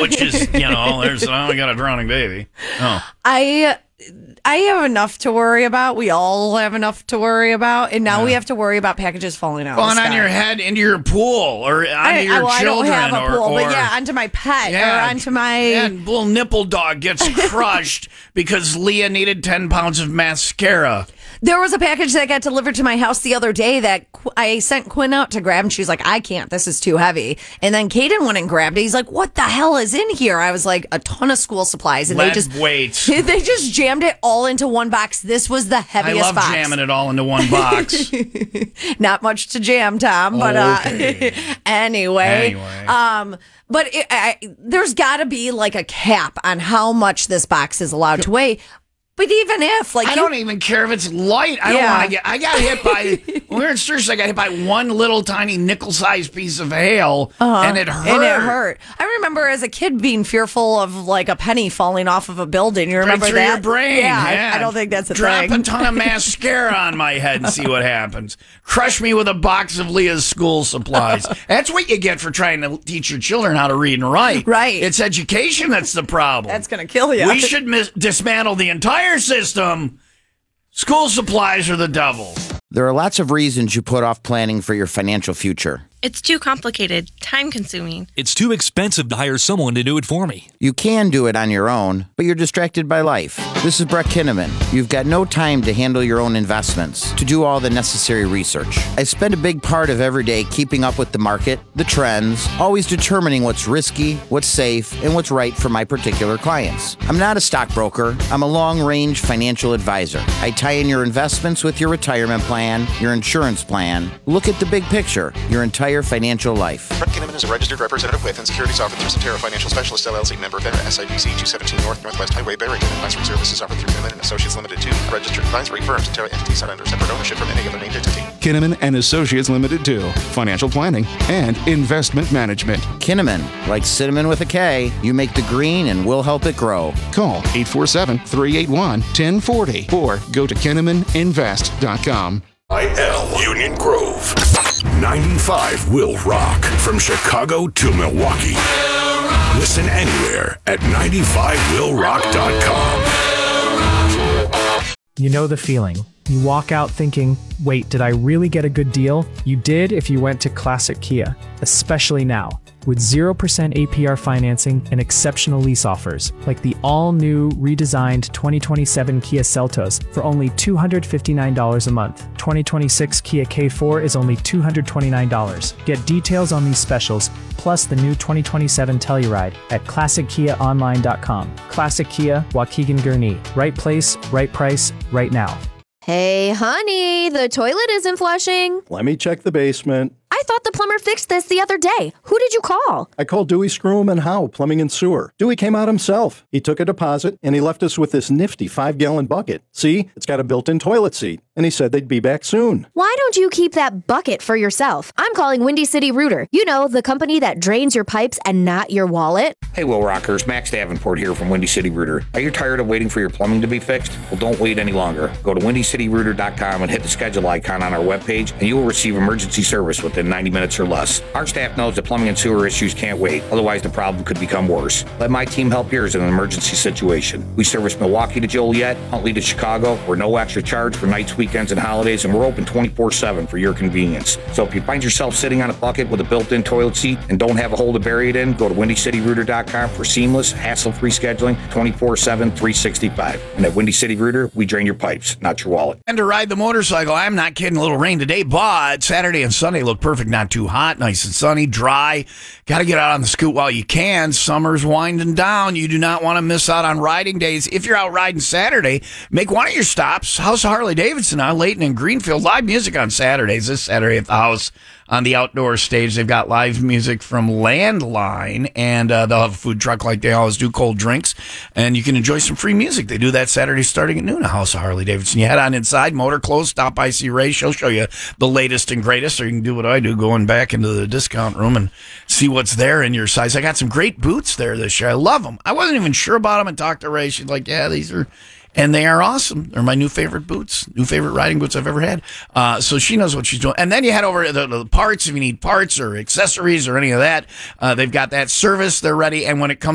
which is, we got a drowning baby. Oh. I have enough to worry about. We all have enough to worry about. And now we have to worry about packages falling out. Falling on your head into your pool or onto your children. I don't have a pool, but onto my pet or onto my... Yeah, little nipple dog gets crushed because Leah needed 10 pounds of mascara. There was a package that got delivered to my house the other day that I sent Quinn out to grab, and she was like, I can't. This is too heavy. And then Caden went and grabbed it. He's like, what the hell is in here? I was like, a ton of school supplies. And weights. They just jammed it all into one box. This was the heaviest box. I love jamming it all into one box. Not much to jam, Tom. But okay. Anyway. But there's got to be like a cap on how much this box is allowed to weigh. But even if, I don't even care if it's light. I don't want to I got hit by, when we were in Sturgis, I got hit by one little tiny nickel-sized piece of hail, and it hurt. I remember as a kid being fearful of, a penny falling off of a building. You remember right through that? Your brain. Yeah. I don't think that's a thing. Drop a ton of mascara on my head and see what happens. Crush me with a box of Leah's school supplies. That's what you get for trying to teach your children how to read and write. Right. It's education that's the problem. That's going to kill you. We should dismantle the entire system. School supplies are the devil. There are lots of reasons you put off planning for your financial future. It's too complicated, time-consuming. It's too expensive to hire someone to do it for me. You can do it on your own, but you're distracted by life. This is Brett Kinnaman. You've got no time to handle your own investments, to do all the necessary research. I spend a big part of every day keeping up with the market, the trends, always determining what's risky, what's safe, and what's right for my particular clients. I'm not a stockbroker. I'm a long-range financial advisor. I tie in your investments with your retirement plan, your insurance plan. Look at the big picture, your entire financial life. Brett Kinnaman is a registered representative with and securities offered through Cetera Financial Specialist LLC, member FINRA, SIPC 217 Northwest Highway, Barrington. Advisory services offered through Kinnaman and Associates Limited to registered advisory firm. Cetera entities are under separate ownership from any other named entity. Kinnaman and Associates Limited to financial planning and investment management. Kinnaman, like cinnamon with a K, you make the green and we'll help it grow. Call 847-381-1040 or go to KinnamanInvest.com. IL Union Grove. 95 will rock from Chicago to Milwaukee. Listen anywhere at 95willrock.com. You know the feeling. You walk out thinking, wait, did I really get a good deal? You did if you went to Classic Kia, especially now. With 0% APR financing and exceptional lease offers, like the all-new, redesigned 2027 Kia Seltos for only $259 a month. 2026 Kia K4 is only $229. Get details on these specials, plus the new 2027 Telluride at ClassicKiaOnline.com. Classic Kia, Waukegan Gurnee. Right place, right price, right now. Hey, honey, the toilet isn't flushing. Let me check the basement. I thought the plumber fixed this the other day. Who did you call? I called Dewey Scrum and Howe, Plumbing and Sewer. Dewey came out himself. He took a deposit, and he left us with this nifty 5-gallon bucket. See, it's got a built-in toilet seat, and he said they'd be back soon. Why don't you keep that bucket for yourself? I'm calling Windy City Rooter. You know, the company that drains your pipes and not your wallet. Hey, Will Rockers, Max Davenport here from Windy City Rooter. Are you tired of waiting for your plumbing to be fixed? Well, don't wait any longer. Go to WindyCityRooter.com and hit the schedule icon on our webpage, and you will receive emergency service within 90 minutes or less. Our staff knows that plumbing and sewer issues can't wait, otherwise the problem could become worse. Let my team help yours in an emergency situation. We service Milwaukee to Joliet, Huntley to Chicago. We're no extra charge for nights, weekends, and holidays, and we're open 24/7 for your convenience. So if you find yourself sitting on a bucket with a built-in toilet seat and don't have a hole to bury it in, go to WindyCityRooter.com for seamless, hassle-free scheduling 24/7, 365. And at Windy City Rooter, we drain your pipes, not your wallet. And to ride the motorcycle, I'm not kidding, a little rain today, but Saturday and Sunday look perfect, not too hot, nice and sunny, dry. Got to get out on the scoot while you can. Summer's winding down. You do not want to miss out on riding days. If you're out riding Saturday, make one of your stops. House of Harley-Davidson on Layton and Greenfield. Live music on Saturdays. This Saturday at the house on the outdoor stage, they've got live music from Landline, and they'll have a food truck like they always do, cold drinks, and you can enjoy some free music. They do that Saturday starting at noon at House of Harley-Davidson. You head on inside, motor clothes, stop by, see Ray. She'll show you the latest and greatest, or you can do what I do, going back into the discount room and see what's there in your size. I got some great boots there this year. I love them. I wasn't even sure about them and talked to Ray. She's like, yeah, these are... And they are awesome. They're my new favorite boots, new favorite riding boots I've ever had. So she knows what she's doing. And then you head over to the parts if you need parts or accessories or any of that. They've got that service. They're ready. And when it comes